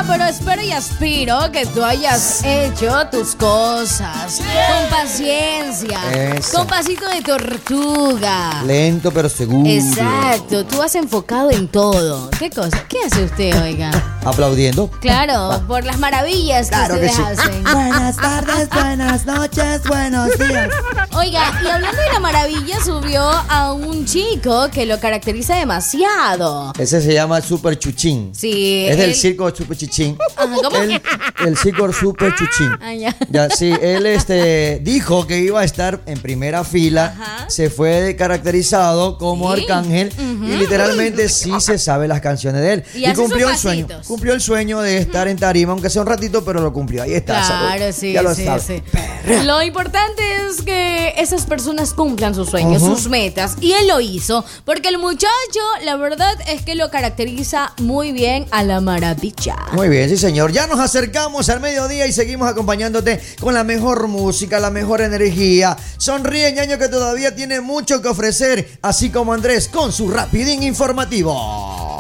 pero espero y aspiro que tú hayas hecho tus cosas con paciencia, Eso. con pasito de tortuga. Lento pero seguro. Exacto, tú has enfocado en todo. ¿Qué cosa? ¿Qué hace usted, oiga? Aplaudiendo. Claro, por las maravillas que Claro que ustedes sí. hacen. Buenas tardes, buenas noches, buenos días. Oiga, y hablando de la maravilla, subió a un chico que lo caracteriza demasiado. Ese se llama Super Chuchín. Sí. Es del él- circo Super Chuchín. Ajá, ¿cómo? El circo Super Chuchín. Ah, ya. Ya, sí, él dijo que iba a estar en primera fila. Ajá. Se fue caracterizado como Sí. Arcángel. Y literalmente sí se sabe las canciones de él. Y hace cumplió sus el sueño. pasitos. Cumplió el sueño de estar en tarima, aunque sea un ratito, pero lo cumplió. Ahí está. Claro, ¿sabes? sí, Ya lo sí, sabe. sí. Lo importante es que esas personas cumplan sus sueños, sus metas. Y él lo hizo, porque el muchacho, la verdad es que lo caracteriza muy bien a la maravilla. Muy bien, sí señor. Ya nos acercamos al mediodía y seguimos acompañándote con la mejor música, la mejor energía. Sonríe, ñaño, que todavía tiene mucho que ofrecer, así como Andrés con su rapidín informativo.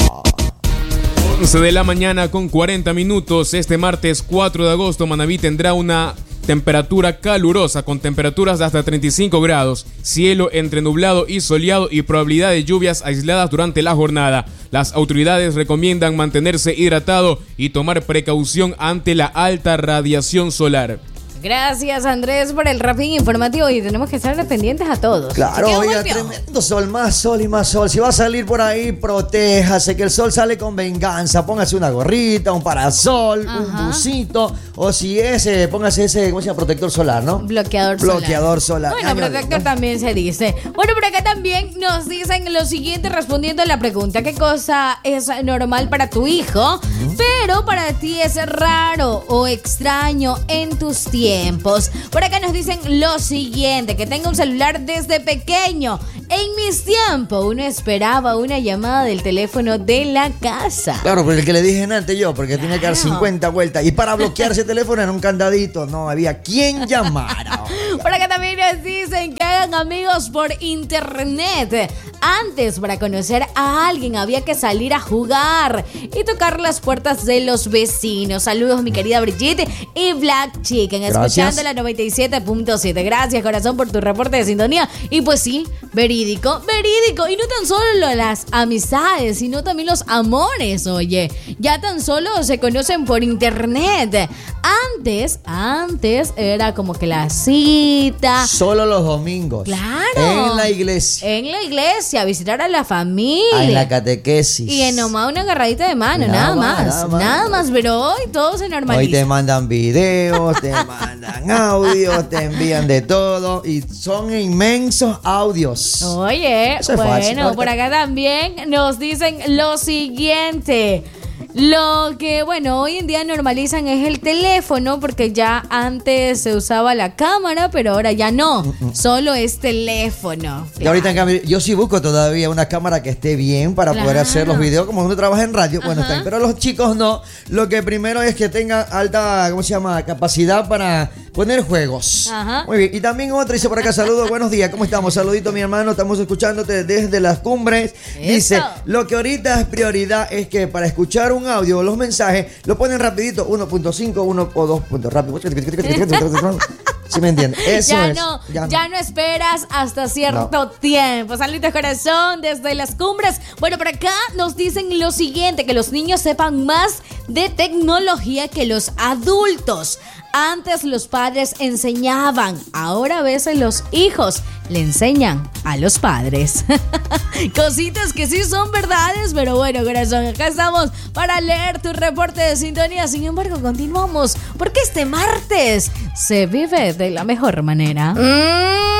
11 de la mañana con 40 minutos. Este martes 4 de agosto, Manabí tendrá una temperatura calurosa con temperaturas de hasta 35 grados, cielo entre nublado y soleado y probabilidad de lluvias aisladas durante la jornada. Las autoridades recomiendan mantenerse hidratado y tomar precaución ante la alta radiación solar. Gracias, Andrés, por el rapidín informativo. Y tenemos que estar pendientes a todos. Claro, Chequeo oiga, golpeado. tremendo sol, más sol y más sol. Si va a salir por ahí, protéjase, que el sol sale con venganza. Póngase una gorrita, un parasol, Ajá. un busito. O si es, póngase ese, ¿cómo se llama? Protector solar, ¿no? Bloqueador solar. Bloqueador solar. Bueno, Año protector nuevo. también se dice. Bueno, por acá también nos dicen lo siguiente respondiendo a la pregunta: ¿qué cosa es normal para tu hijo, pero para ti es raro o extraño en tus tiempos? Por acá nos dicen lo siguiente: que tenga un celular desde pequeño. En mis tiempos uno esperaba una llamada del teléfono de la casa. Claro, pero el que le dije antes yo, porque tenía que dar 50 vueltas. Y para bloquear ese teléfono era un candadito. No había quien llamara. Por acá también nos dicen que hagan amigos por internet. Antes, para conocer a alguien había que salir a jugar y tocar las puertas de los vecinos. Saludos, mi querida Brigitte y Black Chicken, escuchando la 97.7. Gracias, corazón, por tu reporte de sintonía. Y pues sí, verídico. Y no tan solo las amistades, sino también los amores, oye. Ya tan solo se conocen por internet. Antes era como que la cita. Solo los domingos. Claro. En la iglesia. En la iglesia, visitar a la familia. En la catequesis. Y en nomás una agarradita de mano, Nada nada más. más. Pero hoy todo se Hoy normaliza. te mandan videos, te mandan audios, te envían de todo y son inmensos audios. Oye, Eso es fácil, bueno, ¿no? por acá también nos dicen lo siguiente. Lo que, bueno, hoy en día normalizan es el teléfono, porque ya antes se usaba la cámara, pero ahora ya no. Solo es teléfono. Y ahorita en cambio, yo sí busco todavía una cámara que esté bien para poder Claro. hacer los videos como uno trabaja en radio. Bueno, está bien, pero los chicos no. Lo que primero es que tenga alta, ¿cómo se llama? Capacidad para poner juegos. Ajá. Muy bien. Y también otra dice por acá, saludos, buenos días, ¿cómo estamos? Saludito, mi hermano, estamos escuchándote desde las cumbres. Dice, Eso. lo que ahorita es prioridad es que para escuchar un audio, los mensajes, lo ponen rapidito, 1.5, 1 o 2 puntos rápido. ¿Sí me entienden? Eso Ya es. no, ya no esperas hasta cierto No. tiempo. Saludos, corazón, desde las cumbres. Bueno, por acá nos dicen lo siguiente: que los niños sepan más de tecnología que los adultos. Antes los padres enseñaban, ahora a veces los hijos le enseñan a los padres. Cositas que sí son verdades, pero bueno, corazón, acá estamos para leer tu reporte de sintonía. Sin embargo, continuamos, porque este martes se vive de la mejor manera.